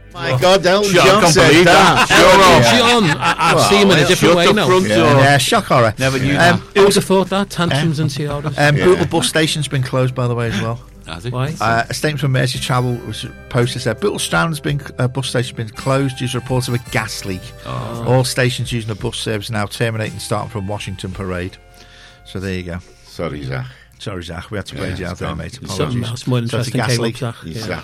My God, Elton John, John can't said believe that. that. John, I see him in a different way now. Yeah, shock horror. Never knew that. I would have thought that, tantrums and tiaras. Brutal bus station's been closed, by the way, as well. Why? A statement from Mersey Travel was posted said Brutal Strand's bus station has been closed due to reports of a gas leak. All stations using the bus service are now terminating, starting from Washington Parade. So there you go. Sorry, Zach. We had to play you out there, mate. Something else more interesting came up, Zach.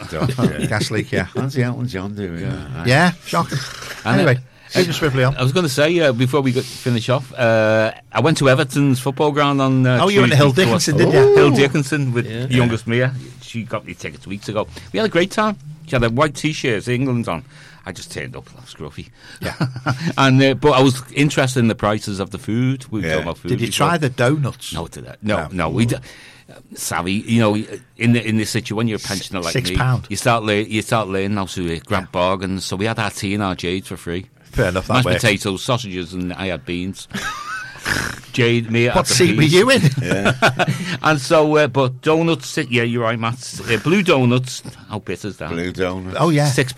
Gas leak, yeah. Fancy Elton John do, Yeah, shocking. Anyway, moving swiftly on. I was going to say, before we finish off, I went to Everton's football ground on you went to Hill Dickinson, did you? Hill Dickinson with the youngest Mia. She got me tickets weeks ago. We had a great time. She had a white T-shirt, England on. I just turned up, scruffy. Yeah. And but I was interested in the prices of the food. We were talking about food. Did you try the donuts? No. We savvy, in this situation when you're a pensioner like me, £6. you start learning how to grab bargains. So we had our tea and our Jade for free. Fair enough. Mashed potatoes, sausages, and I had beans. Jade, me. What seat were you in? And so, but donuts. Yeah, you're right, Matt. Blue donuts. How bitter is that? Blue donuts. Oh yeah, £6.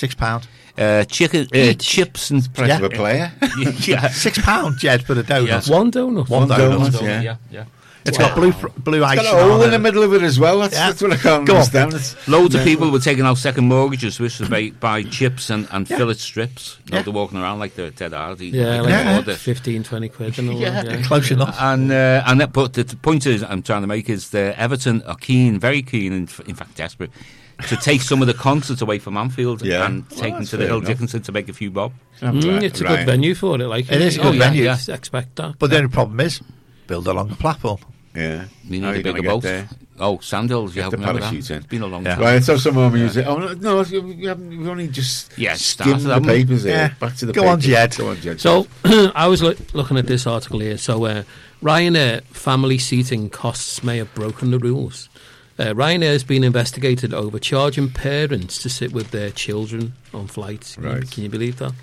£6. Chicken, chips and price of a player. Yeah, £6, Jed, for the donuts. One donut. One donut. Yeah. It's got blue icing. It's got a hole in the middle of it as well. That's what I can't understand. Loads of people were taking out second mortgages, which was buy chips and fillet strips. They're walking around like they're dead hard. Like 15, 20 quid and all that. Close enough. But the point I'm trying to make is that Everton are keen, very keen, in fact desperate, to take some of the concerts away from Anfield and take them to the Hill Dickinson to make a few bob. It's a good venue for it. It is a good venue. Yeah. Expect that. But the only problem is, build along the platform. Yeah. You need a bigger boat. Sandhills, you have the parachute in. It's been a long time. Right, let's have some more music. Oh, no, we've only just skimmed the papers here. Back to the papers. Go on, Jed. So, I was looking at this article here. So, Ryanair family seating costs may have broken the rules. Ryanair has been investigated over charging parents to sit with their children on flights. Right. Can you believe that?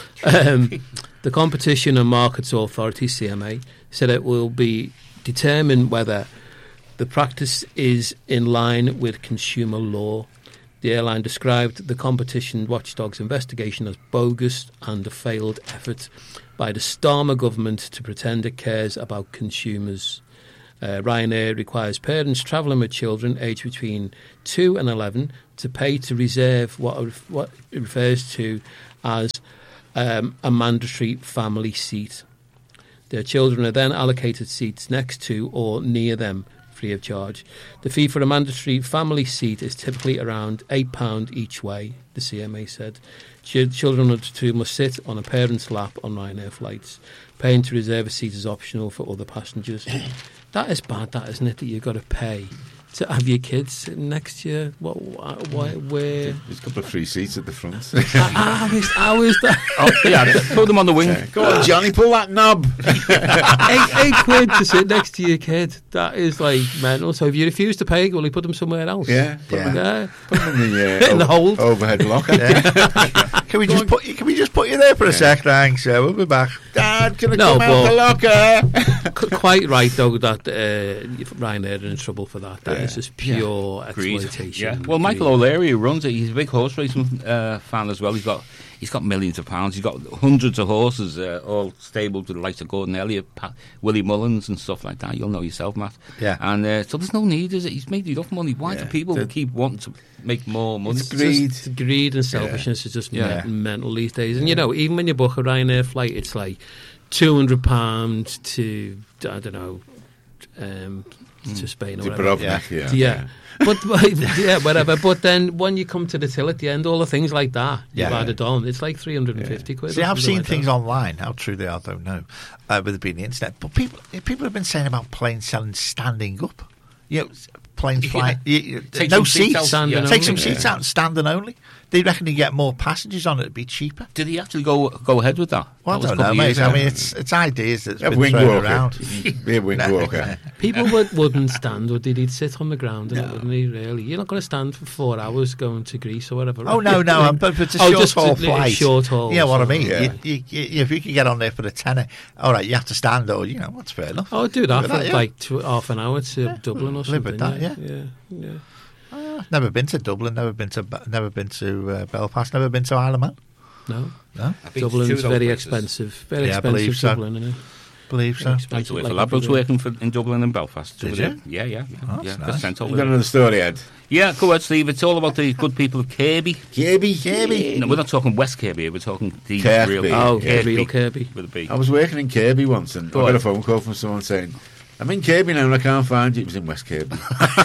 The Competition and Markets Authority, CMA, said it will be determined whether the practice is in line with consumer law. The airline described the competition watchdog's investigation as bogus and a failed effort by the Starmer government to pretend it cares about consumers. Ryanair requires parents travelling with children aged between 2 and 11 to pay to reserve what it refers to as a mandatory family seat. Their children are then allocated seats next to or near them free of charge. The fee for a mandatory family seat is typically around £8 each way, the CMA said. Children under 2 must sit on a parent's lap on Ryanair flights. Paying to reserve a seat is optional for other passengers. That is bad, that, isn't it, that you've got to pay to have your kids sitting next to you? Where? There's a couple of free seats at the front. How is that? Put them on the wing. Go on, Johnny, pull that knob. £8 to sit next to your kid. That is like mental. So if you refuse to pay, will you put them somewhere else? Put them in in the hold. Overhead locker. Can we just put you there for a sec? Thanks. We'll be back. Dad, can I come out the locker? Quite right, though, that Ryanair are in trouble for that. That is just pure exploitation. Yeah. Well, Michael O'Leary, who runs it, he's a big horse racing fan as well. He's got millions of pounds. He's got hundreds of horses, all stabled with the likes of Gordon Elliott, Willie Mullins, and stuff like that. You'll know yourself, Matt. Yeah. And so there's no need, is it? He's made enough money. Why do people keep wanting to make more money? It's greed and selfishness is just mental these days. And even when you book a Ryanair flight, it's like £200 to I don't know. To Spain or whatever. But whatever. But then when you come to the till at the end, all the things like that you've added on. It's like 350 quid. See, I've seen things online. How true they are, I don't know. With it being the internet, but people have been saying about planes selling standing up. Planes flying. No seats. Take some seats out and standing only. They reckon you get more passengers on it. It'd be cheaper. Did he actually go ahead with that? Well, I don't know, mate. I mean, it's ideas that's been thrown around. Be a wing walker. People wouldn't stand, would they? They'd sit on the ground, wouldn't they? Really, you're not going to stand for 4 hours going to Greece or whatever. Oh no, but it's a short haul flight. Short haul. Yeah, what I mean. If you can get on there for the tenner, all right, you have to stand, or that's fair enough. Oh, do that for like half an hour to Dublin or something. Live with that, yeah. Never been to Dublin. Never been to Belfast. Never been to Isle of Man. No. Dublin's very expensive. Very expensive. Dublin, isn't it? Believe so. I used to work for Labros, working in Dublin and Belfast. Did you? Yeah. Nice. You got another story, Ed? Yeah, go ahead, Steve. It's all about the good people of Kirby. Kirby. No, we're not talking West Kirby. We're talking the Kirby. real Kirby. With a B. I was working in Kirby once, and I got a phone call from someone saying, I'm in Kirby now and I can't find you. It was in West Kirby.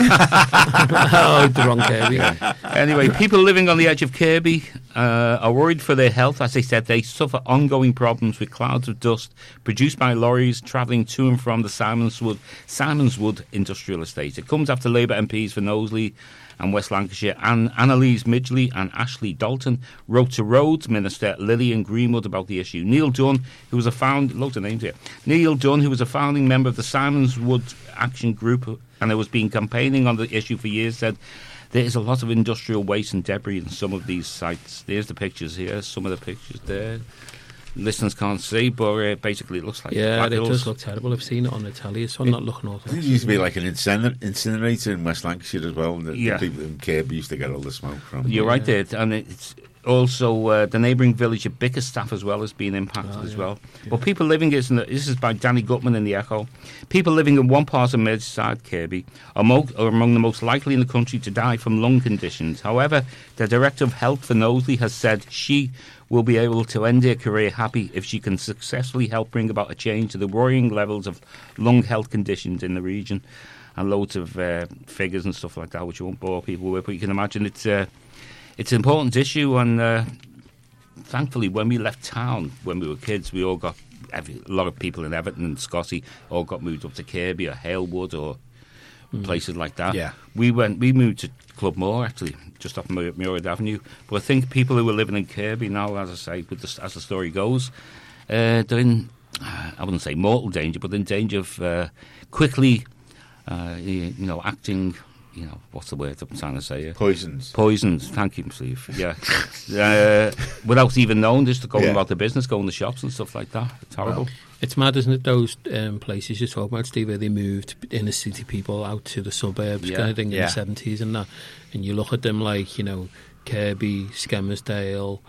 The wrong Kirby. Yeah. Anyway, people living on the edge of Kirby are worried for their health. As they said, they suffer ongoing problems with clouds of dust produced by lorries travelling to and from the Simondswood Industrial Estate. It comes after Labour MPs for Knowsley and West Lancashire, and Annalise Midgley and Ashley Dalton wrote to Rhodes Minister Lillian Greenwood about the issue. Neil Dunn, who was a founding member of the Simondswood Action Group and who has been campaigning on the issue for years, said there is a lot of industrial waste and debris in some of these sites. There's the pictures here, some of the pictures there. Listeners can't see, but basically it looks like it does look terrible. I've seen it on the telly, so I'm not looking at it. It used to be like an incinerator in West Lancashire as well. The people in Kirby used to get all the smoke from. You're right there, and it's also the neighbouring village of Bickerstaff as well has been impacted as well. Yeah. But people living this is by Danny Gutman in the Echo. People living in one part of Merseyside, Kirby, are among the most likely in the country to die from lung conditions. However, the Director of Health for Knowsley has said she will be able to end her career happy if she can successfully help bring about a change to the worrying levels of lung health conditions in the region, and loads of figures and stuff like that, which I won't bore people with, but you can imagine it's an important issue. And thankfully, when we left town, when we were kids, we all got, a lot of people in Everton and Scotty all got moved up to Kirby or Halewood or places like that. Yeah. We moved to Clubmoor, actually, just off Muirhead Avenue. But I think people who are living in Kirby now, as I say, as the story goes, they're in, I wouldn't say mortal danger, but in danger of quickly, acting, what's the word I'm trying to say here? Poisons. Thank you, Steve. Yeah. Without even knowing, just going about the business, going to shops and stuff like that. It's horrible. Well, it's mad, isn't it, those places you're talking about, Steve, where they moved inner city people out to the suburbs kind of thing in the 70s and that, and you look at them like, Kirby, Skelmersdale,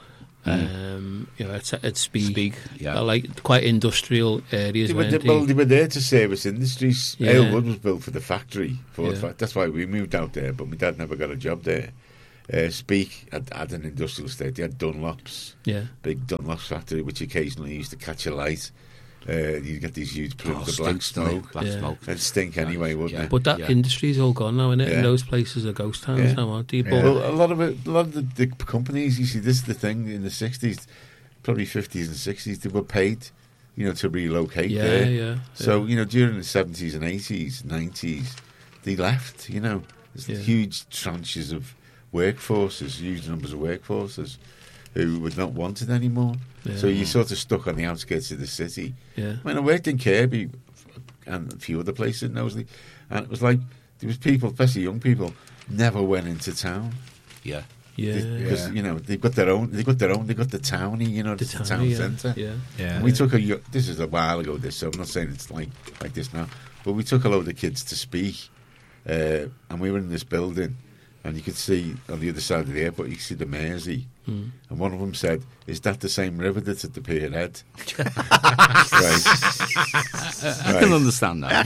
at Speak, like quite industrial areas. They were there to service industries. Halewood was built for the factory. That's why we moved out there, but my dad never got a job there. Speak had an industrial estate. They had Dunlops, big Dunlops factory, which occasionally used to catch a light. You get these huge plumes of black smoke. It'd stink anyway, wouldn't it? But that industry's all gone now, isn't it? And those places are ghost towns now, aren't they? Well, a lot of the companies, you see, this is the thing, in the 60s, probably 50s and 60s, they were paid, to relocate there. So, during the 70s and 80s, 90s, they left, There's huge tranches of workforces, huge numbers of workforces who were not wanted anymore. So you're sort of stuck on the outskirts of the city. I worked in Kirby and a few other places in Knowsley, and it was like there was people, especially young people, never went into town. Because they've got their own. They got the townie, the town centre. And we took this is a while ago. So I'm not saying it's like this now, but we took a load of kids to Speak, and we were in this building. And you could see on the other side of the airport, you could see the Mersey. And one of them said, "Is that the same river that's at the Pierhead?" Right. I can understand that.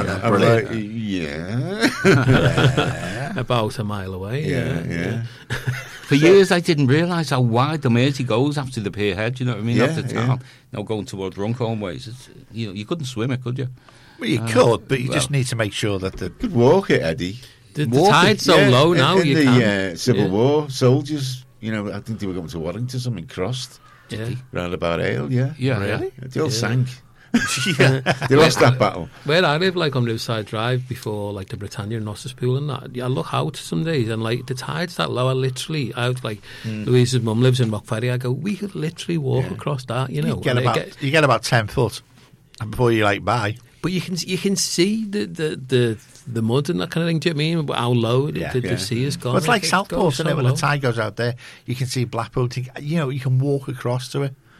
About a mile away. Yeah. For years, I didn't realise how wide the Mersey goes after the Pierhead. You know what I mean? After town, going towards Runcorn ways. You couldn't swim it, could you? Well, you could, but you just need to make sure that you could walk it, Eddie. The tide's so low now. In the Civil War, soldiers, I think they were going to Warrington, something crossed. Round about Ale, really? They all sank. They lost that battle. Where I live, like on Riverside Drive, before like the Britannia and Ossuspool and that, I look out some days and like the tide's that low. I was like, Louise's mum lives in Rockferry. I go, we could literally walk across that. You get about 10 foot before you buy. But you can see the mud and that kind of thing. Do you know what I mean? How low the sea has gone. Well, it's like Southport, isn't it? When the tide goes out there, you can see Blackpool. You can walk across to it.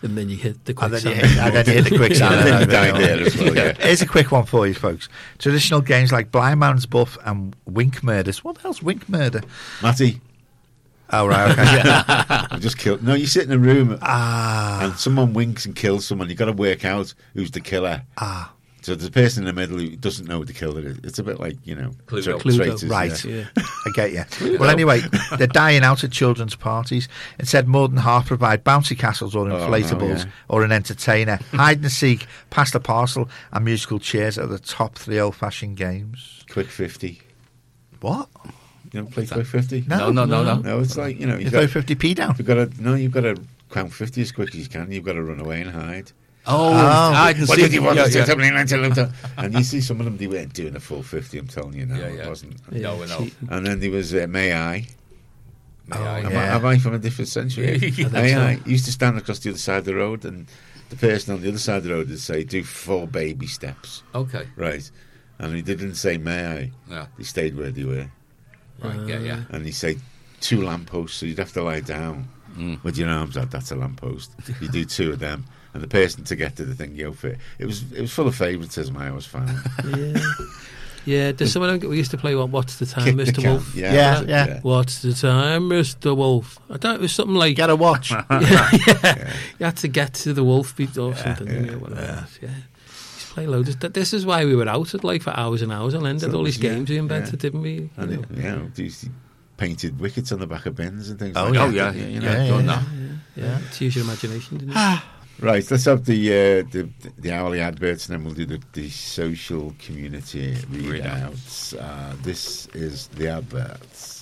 And then you hit the quicksand. And then you hit the quicksand. And then you there as well, yeah. Here's a quick one for you, folks. Traditional games like Blind Man's Buff and Wink Murders. What the hell's Wink Murder? Matty. Oh, right, okay. I just killed. No, you sit in a room and someone winks and kills someone. You've got to work out who's the killer. So there's a person in the middle who doesn't know who the killer is. It's a bit like, Cluedo. Right, yeah. I get you. Well, anyway, they're dying out at children's parties. Instead, more than half provide bouncy castles or inflatables or an entertainer. Hide and seek, pass the parcel, and musical chairs are the top 3 old-fashioned games. Quick 50. What? You don't play Quick 50? No. No, it's like, you throw 50p down. You've got to count 50 as quick as you can. You've got to run away and hide. I can see. And you see some of them, they weren't doing a full 50, I'm telling you now. It wasn't. No. And then there was May I. Am I from a different century? May I used to stand across the other side of the road, and the person on the other side of the road would say, do 4 baby steps. Okay. Right. And he didn't say may I. Yeah. They stayed where they were. Right, yeah. And he said 2 lampposts, so you'd have to lie down with your arms out. That's a lamppost. You do 2 of them. And the person to get to the thing, go for it. It was full of favouritism, I always found. Yeah, there's someone we used to play What's the Time, Kick Mr. Wolf? Yeah. What's the time, Mr. Wolf? I thought it was something like... Get a watch. You had to get to the wolf beat or something. Yeah. Used to play loads. This is why we were out at for hours and hours and ended all these games we invented, didn't we? And these painted wickets on the back of bins and things like that. Done that. Yeah, it's use your imagination, didn't it? Right, let's have the hourly adverts, and then we'll do the social community readouts. This is the adverts.